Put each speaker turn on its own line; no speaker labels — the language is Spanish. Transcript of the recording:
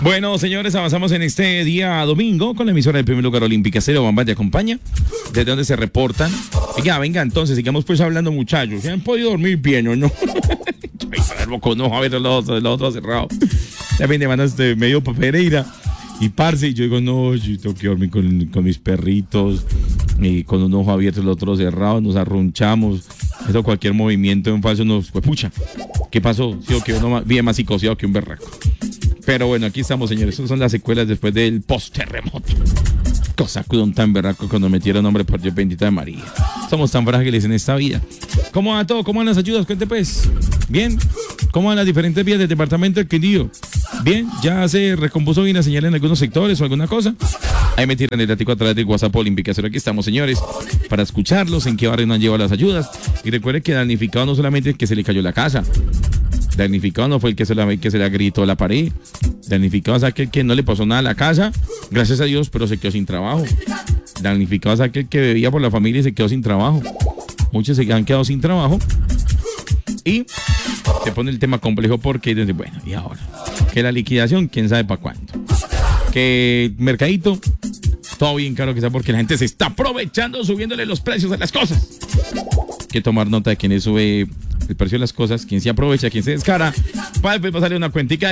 Bueno, señores, avanzamos en este día domingo con la emisora del primer lugar olímpica. Cero Bamba te acompaña. ¿Desde dónde se reportan? Venga, entonces, sigamos pues hablando, muchachos. ¿Se han podido dormir bien o no? Ay, con ojo, a ver, los otros cerrados. Ya fin de semana medio para Pereira. Y parce, y yo digo, no, yo tengo que dormir con mis perritos. Y con un ojo abierto, el otro cerrado, nos arrunchamos. Eso, cualquier movimiento en falso nos fue pucha. ¿Qué pasó? Sí, o que uno bien más psicoseado que un berraco. Pero bueno, aquí estamos, señores. Esas son las secuelas después del post-terremoto. Cosa tan berraco cuando metieron nombre por Dios bendita de María. Somos tan frágiles en esta vida. ¿Cómo va todo? ¿Cómo van las ayudas? Cuente pues. ¿Bien? ¿Cómo van las diferentes vías del departamento del querido? ¿Bien? ¿Ya se recompuso bien la señal en algunos sectores o alguna cosa? Ahí me tiran el dato a través del WhatsApp olímpica. Pero aquí estamos, señores, para escucharlos, en qué barrio nos han llevado las ayudas. Y recuerde que damnificado no solamente es que se le cayó la casa. Damnificado no fue el que se le agritó la pared. Damnificado es aquel que no le pasó nada a la casa, gracias a Dios, pero se quedó sin trabajo. Damnificado es aquel que bebía por la familia y se quedó sin trabajo. Muchos se han quedado sin trabajo. Y se pone el tema complejo porque, bueno, ¿y ahora? Que la liquidación, quién sabe para cuándo. Que mercadito, todo bien caro que sea porque la gente se está aprovechando subiéndole los precios a las cosas. Hay que tomar nota de quién sube el precio de las cosas, quién se aprovecha, quién se descara, para después pasarle una cuentica